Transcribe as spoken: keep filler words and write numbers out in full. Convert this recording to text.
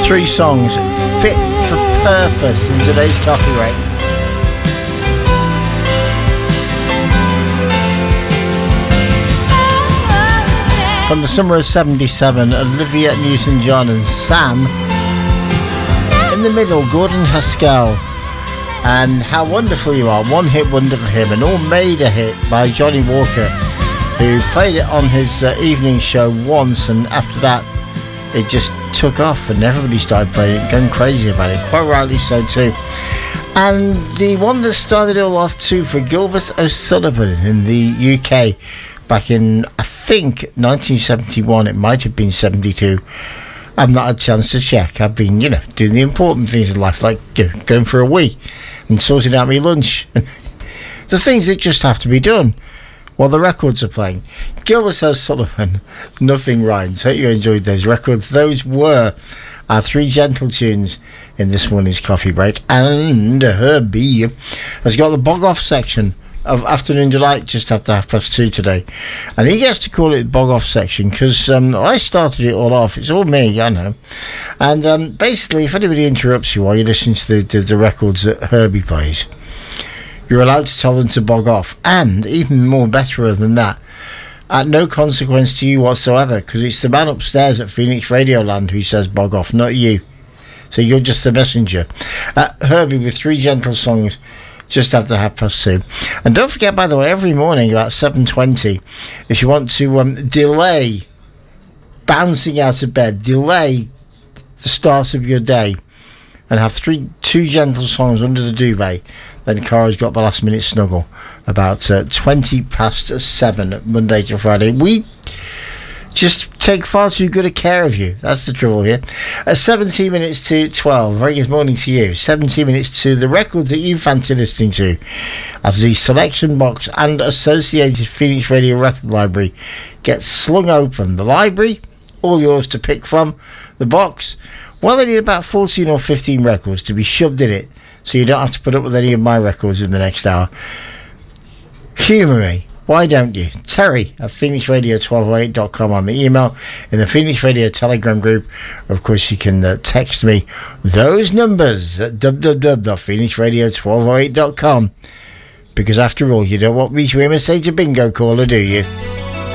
Three songs fit for purpose in today's coffee rate. From the summer of seventy-seven, Olivia Newton-John and Sam. In the middle, Gordon Haskell and How Wonderful You Are. One hit wonder for him, and all made a hit by Johnny Walker, who played it on his uh, evening show once, and after that it just took off and everybody started playing it, going crazy about it, quite rightly so too. And the one that started it all off too for Gilbert O'Sullivan in the U K back in, I think, nineteen seventy-one, it might have been seventy-two. I've not had a chance to check. I've been, you know, doing the important things in life, like you know, going for a wee and sorting out my lunch. The things that just have to be done while the records are playing. Gilbert O'Sullivan, Nothing Rhymes. Hope you enjoyed those records. Those were our three gentle tunes in this morning's coffee break. And Herbie has got the bog off section of Afternoon Delight just after half past two today. And he gets to call it the bog off section because um, I started it all off. It's all me, I know. And um, basically, if anybody interrupts you while you're listening to the, the, the records that Herbie plays, you're allowed to tell them to bog off, and even more better than that, at no consequence to you whatsoever, because it's the man upstairs at Phoenix Radioland who says bog off, not you. So you're just the messenger. Uh, Herbie with three gentle songs just after half past two. And don't forget, by the way, every morning about seven twenty, if you want to um, delay bouncing out of bed, delay the start of your day, and have three two gentle songs under the duvet, then Cara's got the last minute snuggle about uh, twenty past seven Monday to Friday. We just take far too good a care of you. That's the trouble here. At seventeen minutes to twelve, very good morning to you. seventeen minutes to the record that you fancy listening to, as the selection box and associated Phoenix Radio record library gets slung open. The library, all yours to pick from. The box, well, they need about fourteen or fifteen records to be shoved in it, so you don't have to put up with any of my records in the next hour. Humour me. Why don't you? Terry at phoenix radio twelve oh eight dot com on the email, in the Phoenix Radio Telegram group. Of course, you can uh, text me those numbers at w w w dot phoenix radio twelve oh eight dot com. Because after all, you don't want me to imitate a bingo caller, do you?